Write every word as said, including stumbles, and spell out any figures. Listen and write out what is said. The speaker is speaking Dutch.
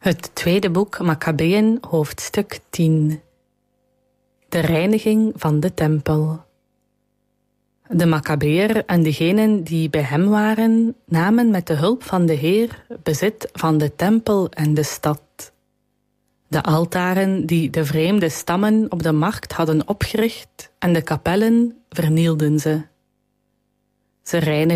Het tweede boek Makkabeeën, hoofdstuk tien. De reiniging van de tempel. De Makkabeër en degenen die bij hem waren, namen met de hulp van de Heer bezit van de tempel en de stad. De altaren die de vreemde stammen op de markt hadden opgericht en de kapellen vernielden ze. Ze reinigden